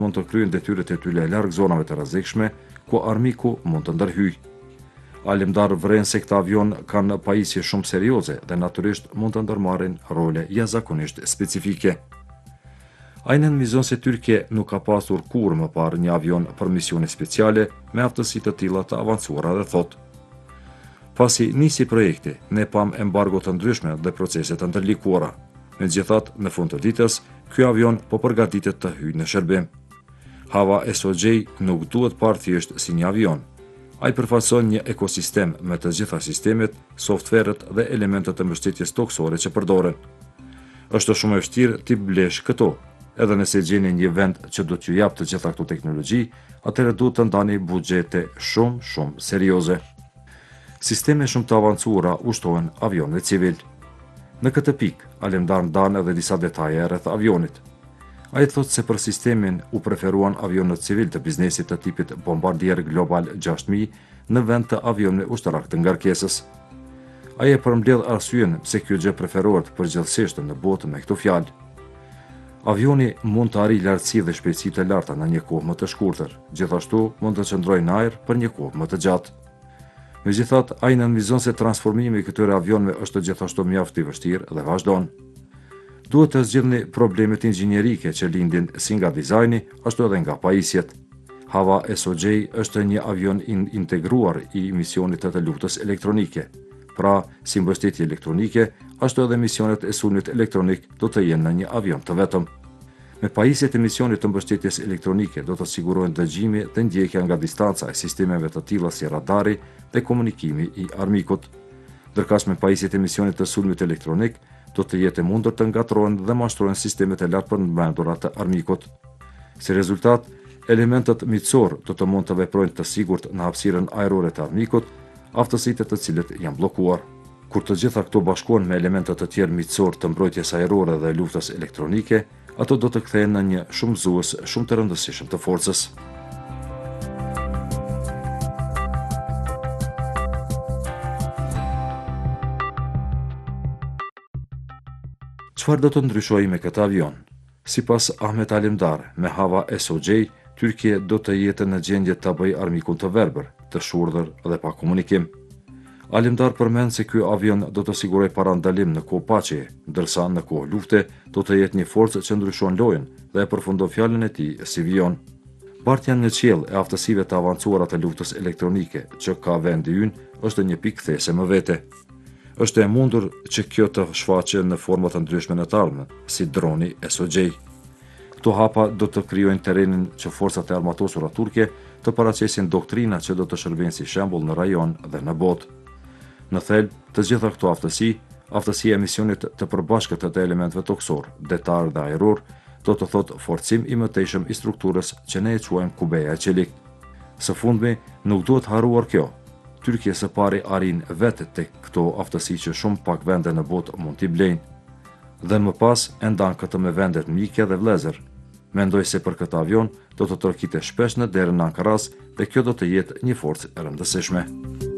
mund të kryen detyret e tyre larg zonave të rrezikshme, ku armiku mund të ndërhyjë. Alimdar vren se këta avion kanë pajisje shumë serioze dhe natyrisht mund të ndërmarrin role jashtëzakonisht specifike. Ai nënvizon se Tyrkia nuk ka pasur kurrë më parë një avion për misione speciale me aftësi të tilla të avancuara dhe thotë: Pasi nisi projekti, ne pam embargo të ndryshme dhe procese të ndërlikuara. Megjithatë, në fund të ditës, ky avion po përgatitet të hyjë në shërbim. Hava SOJ nuk duhet parë thjesht si një avion. Ai përfaqëson një ekosistem me të gjitha sistemet, softverët dhe elementet e mbështetjes toksore që përdoren. Është shumë e vështirë t'i blesh këto. Edhe nëse gjeni një vend që do t'ju jap të gjitha këto teknologji, atëherë duhet të ndani buxhete shumë serioze. Sisteme shumë të avancuara ushtohen avionëve civil. Në këtë pikë, Alimdar ndan edhe disa detaje rreth avionit. Ai thotë se për sistemin u preferuan avionët civil të biznesit të tipit Bombardier Global 6000 në vend të avionëve ushtarak të ngarkesës. Ai e përmbledh arsyen pse kjo gjë preferohet përgjithsisht në botë me këto fjalë. Avioni mund të arrijë lartësi dhe shpejtësi të larta në një kohë më të shkurtër, gjithashtu mund të qëndrojë në ajër për një kohë më të gjatë. Megjithatë, ai nënvizon se transformimi i këtyre avionëve është gjithashtu mjaft i vështirë dhe vazhdon. Duhet të zgjidhni problemet inxhinierike që lindin si nga dizajni, ashtu edhe nga pajisjet. Hava SOJ është një avion integruar i misionit të luftës elektronike. Pra, si mbështetje elektronike, ashtu edhe misionet e sulmit elektronik do të jenë në një avion të vetëm. Me pajisjet e misionit të mbështetjes elektronike do të sigurohen dëgjimi dhe ndjekja nga distanca e sistemeve të tilla si radari dhe komunikimi i armikut. Ndërkësh me pajisjet e misionit të sulmit elektronik do të jetë e mundur të ngatrohen dhe mashtrohen sistemet e lartë përmbendura të armikut. Si rezultat, elementët miqësor do të mund të veprojnë të sigurt në hapësirën ajrore të armikut, aftësitë të cilët janë bllokuar. Kur të gjitha këto bashkohen me elementet të tjerë miqësor të mbrojtjes ajrore dhe luftës elektronike, ato do të kthehen në një shumëzues shumë të rëndësishëm të forcës. Çfarë do të ndryshojë me këtë avion? Sipas Ahmet Alimdar, me hava SOJ, Tyrkia do të jetë në gjendje të bëjë armikun të verbër, të shurdhër dhe pa komunikim. Alimdar përmend se ky avion do të sigurojë parandalim në kohë paqeje, ndërsa në kohë lufte do të jetë një forcë që ndryshon lojën dhe e përfundon fjalën e tij si vijon. Bartja në qiell e aftësive të avancuara të luftës elektronike që ka vendi ynë është një pikë these më vete. Është e mundur që kjo të shfaqet në forma të ndryshme në të ardhmen, si droni SOJ. Këto hapa do të krijojnë terrenin që forcat e armatosura turke të paraqesin doktrina që do të shërbejnë si shembull në rajon dhe në botë. Në thelb, të gjitha këto aftësia e misionit të përbashkët të elementëve toksor, detar dhe ajror, do të thotë forcim i mëtejshëm i strukturës që ne e quajmë kubeja e qelik. Së fundmi, nuk duhet haruar kjo. Tyrkia së pari arrin vetë tek këto aftësi që shumë pak vende në botë mund t'i blejnë. Dhe më pas e ndan këtë me vendet mike dhe vlezër. Mendoj se për këtë avion do të tërkite shpesh në derën në Ankaras dhe kjo do të jetë një forcë e rëndësishme.